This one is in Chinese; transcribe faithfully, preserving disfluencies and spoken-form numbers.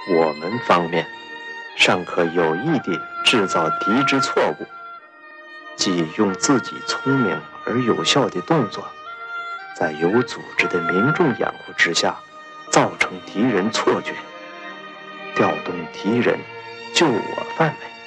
我们方面尚可有意地制造敌之错误，即用自己聪明而有效的动作，在有组织的民众掩护之下，造成敌人错觉，调动敌人救我范围。